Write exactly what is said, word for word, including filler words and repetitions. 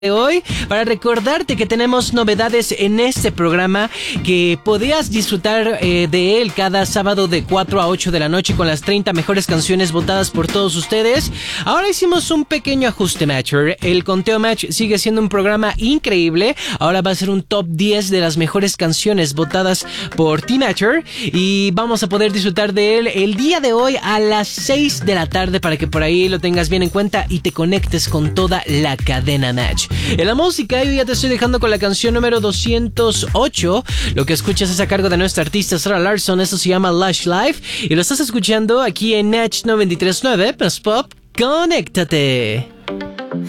de hoy para recordarte que tenemos novedades en este programa que podías disfrutar eh, de él cada sábado de cuatro a ocho de la noche con las treinta mejores canciones votadas por todos ustedes. Ahora hicimos un pequeño ajuste, Matcher. El Conteo Match sigue siendo un programa increíble. Ahora va a ser un top diez de las mejores canciones votadas por ti, Matcher, y vamos a poder disfrutar de él el día de hoy a las seis de la tarde para que por ahí lo tengas bien en cuenta y te conectes con toda la cadena Match. En la música, yo ya te estoy dejando con la canción número doscientos ocho. Lo que escuchas es a cargo de nuestra artista Sarah Larson. Esto se llama Lush Life y lo estás escuchando aquí en Match noventa y tres punto nueve. Plus Pop, conéctate.